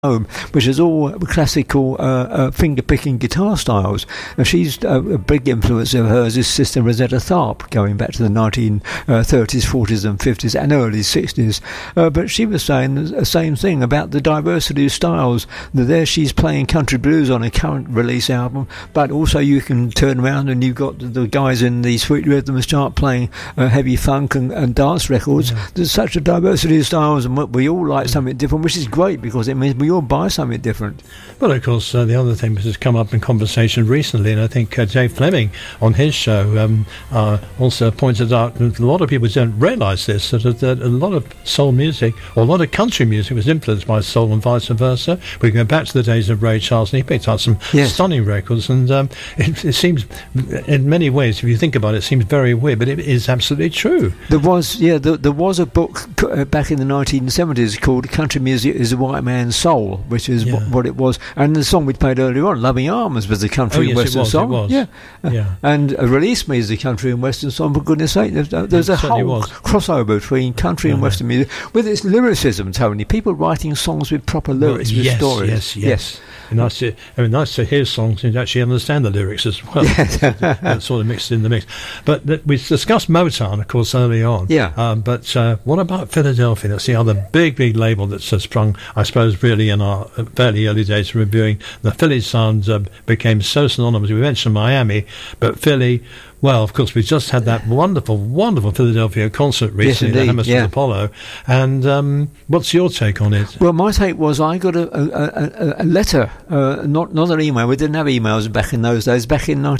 home, which is all classical finger-picking guitar styles. And she's a big influence of hers is Sister Rosetta Tharpe, going back to the 1930s, 40s and 50s and early 60s. But she was saying the same thing about the diversity of styles. There she's playing country blues on a current release album, but also you can turn around and you've got the guys in the Sweet Rhythms chart playing heavy funk and dance records. Yeah. There's such a diversity of styles, and we all like something different, which is great because it means we all buy something different. Well, of course, the other thing that has come up in conversation recently, and I think Dave Fleming on his show also pointed out that a lot of people don't realise this, that a lot of soul music, or a lot of country music was influenced by soul and vice versa. We go back to the days of Ray Charles, and he picked out some stunning records, and it seems, in many ways, if you think about it, it seems very weird, but it is absolutely true. There was a book back in the 1970s called Country Music is a White Man's Soul, which is what it was, and the song we played earlier on, Loving Arms, was the country and western song. It was. And Release Me is the country and western song. For goodness sake, there's a whole crossover between country and western music with its lyricism, Tony. People writing songs with proper lyrics, with stories. Yes. And nice to hear songs and actually understand the lyrics as well. That's sort of mixed in the mix. But we discussed Motown, of course, early on. But what about Philadelphia? That's the other big label that's sprung, I suppose, really in our fairly early days of reviewing. The Philly sound became so synonymous. We mentioned Miami, but Philly. Well, of course, we just had that wonderful Philadelphia concert recently, the Hammersmith Apollo. And what's your take on it? Well, my take was I got a letter, not an email. We didn't have emails back in those days. Back in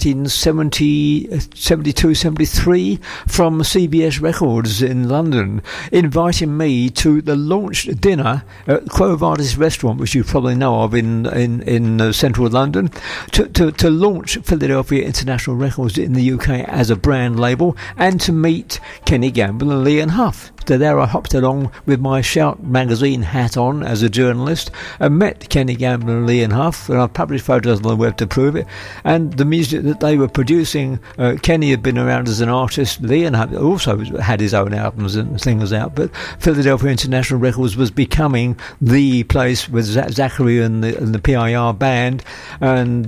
1970, 72, 73, from CBS Records in London, inviting me to the launch dinner at Quo Vadis restaurant, which you probably know of in central London, to launch Philadelphia International Records in the UK as a brand label, and to meet Kenny Gamble and Leon Huff. So there I hopped along with my Shout magazine hat on as a journalist and met Kenny Gamble and Leon Huff, and I've published photos on the web to prove it. And the music that they were producing, Kenny had been around as an artist, Leon Huff also had his own albums and things out, but Philadelphia International Records was becoming the place with Zachary and the PIR band, and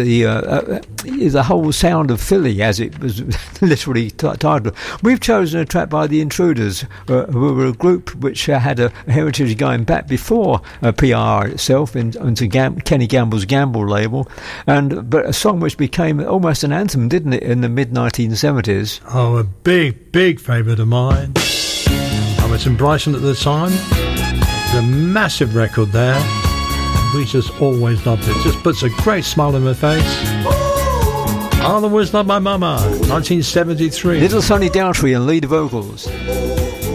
the whole sound of Philly, as it was literally titled. We've chosen a track by The Intruders, who were a group which had a heritage going back before PR itself into Kenny Gamble's Gamble label, but a song which became almost an anthem, didn't it, in the mid-1970s? Oh, a big favourite of mine. I was in Brighton at the time. It's a massive record there. We just always loved it. Just puts a great smile on my face. I'll always love my mama, 1973. Little Sonny Downtree and lead vocals.